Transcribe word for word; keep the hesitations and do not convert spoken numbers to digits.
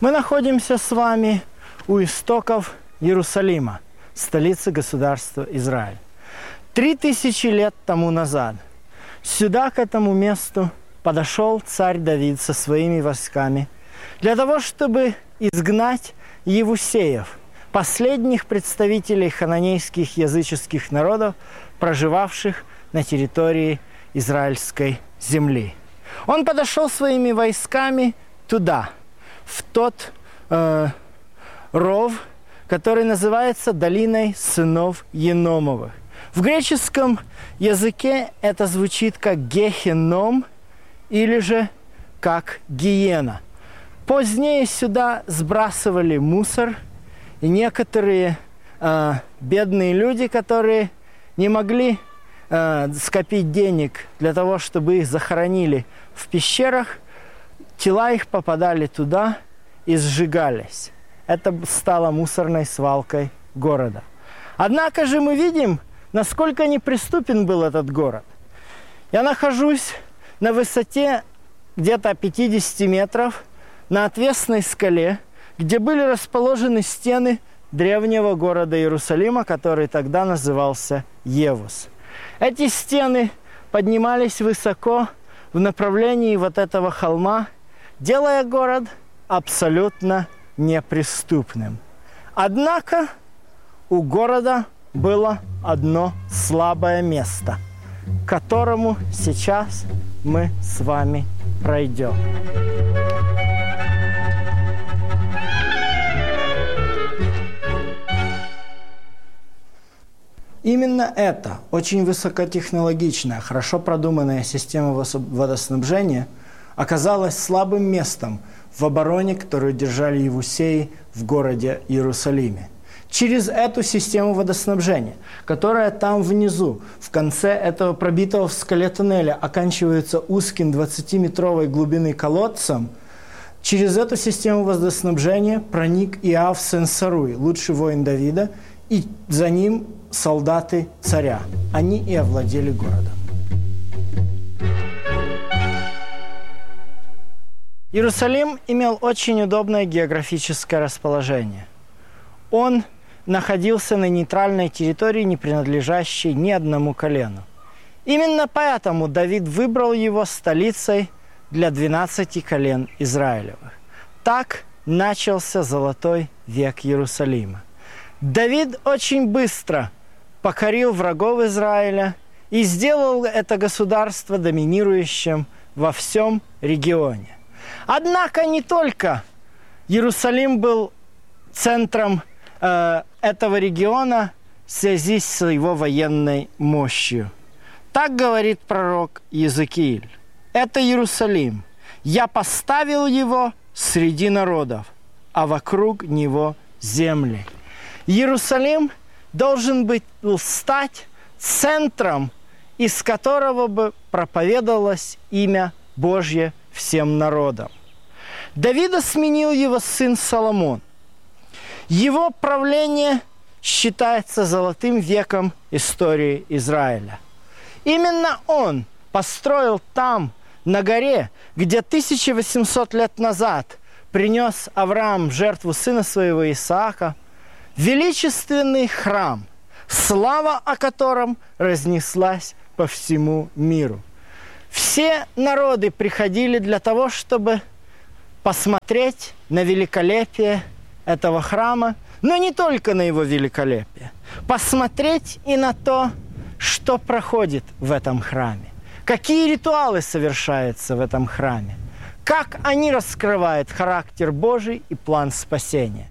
Мы находимся с вами у истоков Иерусалима, столицы государства Израиль. Три тысячи лет тому назад сюда, к этому месту, подошел царь Давид со своими войсками для того, чтобы изгнать Евусеев, последних представителей хананейских языческих народов, проживавших на территории израильской земли. Он подошел своими войсками туда, в тот э, ров, который называется долиной сынов Еномовых. В греческом языке это звучит как Гехеном или же как гиена. Позднее сюда сбрасывали мусор, и некоторые э, бедные люди, которые не могли э, скопить денег для того, чтобы их захоронили в пещерах, тела их попадали туда и сжигались. Это стало мусорной свалкой города. Однако же мы видим, насколько неприступен был этот город. Я нахожусь на высоте где-то пятьдесят метров на отвесной скале, где были расположены стены древнего города Иерусалима, который тогда назывался Евус. Эти стены поднимались высоко в направлении вот этого холма, делая город абсолютно неприступным. Однако у города было одно слабое место, к которому сейчас мы с вами пройдем. Именно эта очень высокотехнологичная, хорошо продуманная система водоснабжения оказалась слабым местом в обороне, которую держали Евусеи в городе Иерусалиме. Через эту систему водоснабжения, которая там внизу, в конце этого пробитого в скале туннеля, оканчивается узким двадцатиметровой глубины колодцем, через эту систему водоснабжения проник Иоав сын Саруи, лучший воин Давида, и за ним солдаты царя. Они и овладели городом. Иерусалим имел очень удобное географическое расположение. Он находился на нейтральной территории, не принадлежащей ни одному колену. Именно поэтому Давид выбрал его столицей для двенадцати колен Израилевых. Так начался золотой век Иерусалима. Давид очень быстро покорил врагов Израиля и сделал это государство доминирующим во всем регионе. Однако не только Иерусалим был центром э, этого региона в связи с его военной мощью. Так говорит пророк Иезекииль. «Это Иерусалим. Я поставил его среди народов, а вокруг него земли». Иерусалим должен быть, стать центром, из которого бы проповедовалось имя Божье всем народам. Давида сменил его сын Соломон. Его правление считается золотым веком истории Израиля. Именно он построил там, на горе, где тысяча восемьсот лет назад принес Авраам в жертву сына своего Исаака, величественный храм, слава о котором разнеслась по всему миру. Все народы приходили для того, чтобы посмотреть на великолепие этого храма, но не только на его великолепие, посмотреть и на то, что проходит в этом храме, какие ритуалы совершаются в этом храме, как они раскрывают характер Божий и план спасения.